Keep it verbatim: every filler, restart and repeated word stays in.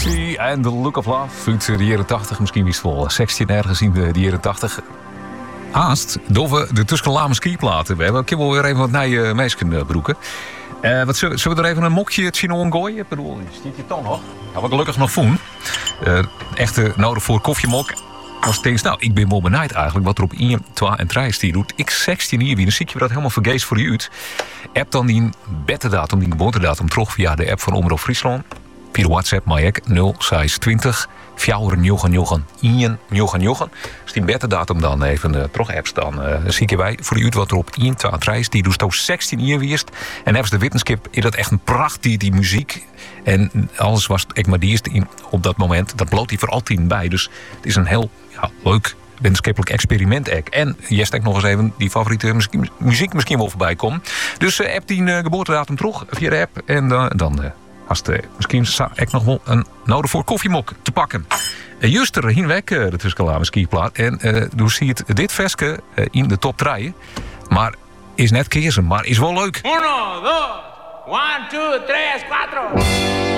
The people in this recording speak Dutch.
She and the Look of Love uit de jaren tachtig. Misschien wist het wel zestien ergens in de, de jaren tachtig. Haast, dove de Tuskenlame skiplaten. We hebben ik heb wel weer even wat nieuwe meiskenbroeken. Uh, wat zullen, zullen we er even een mokje het zien gooien? Ik bedoel, stiet je toch nog? Ja, wat gelukkig nog voen. Uh, echte nodig voor koffiemok. Als het nou, ik ben wel benijd eigenlijk wat er op één, twee en drie stier doet. Ik zestien hier weer, dan zie ik je dat helemaal vergeest voor je uit. App dan die bettendatum, die geboortedatum terug via de app van Omroep Friesland. Via WhatsApp, maar ik nul zes twintig vier negen negen een negen negen. Als die bettendatum dan even uh, terug apps, dan uh, zie je wij voor je uit wat er op één, twee, drie is. Die doet toch zestien hier weerst. En hebben de wetenschap is dat echt een prachtig, die muziek. En alles was ik maar die eerste in, op dat moment. Dat bloot hij voor altijd bij. Dus het is een heel ja, leuk wetenschappelijk experiment. Ook. En je steekt nog eens even die favoriete muziek, muziek misschien wel voorbij komt. Dus uh, app die uh, geboortedatum terug via de app. En uh, dan... Uh, Als de, misschien zou ik nog wel een nodig voor koffiemok te pakken. Uh, Juist er hinweg, uh, de Tuskenlame skiplaat. En uh, hoe zie je dit versje uh, in de top drie. Maar is net keersen, maar is wel leuk. Uno, dos, one, two, tres, cuatro.